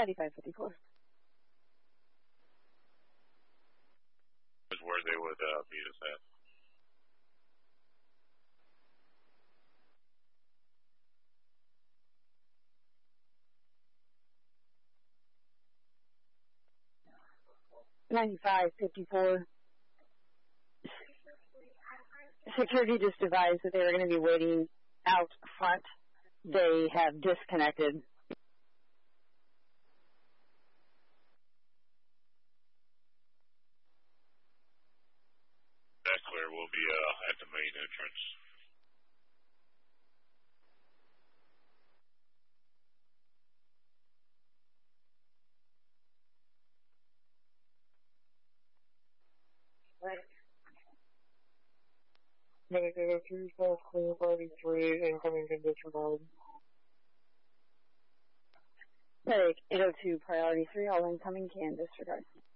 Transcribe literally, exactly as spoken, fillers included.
ninety-five fifty-four. Is where they would uh, meet us at. ninety-five fifty-four. Security just advised that they were going to be waiting out front. They have disconnected. That's clear. We'll be uh, at the main entrance. Medicated two, South Clean, Party three, incoming condition mode. Medic eight oh two, priority three, all incoming can disregard.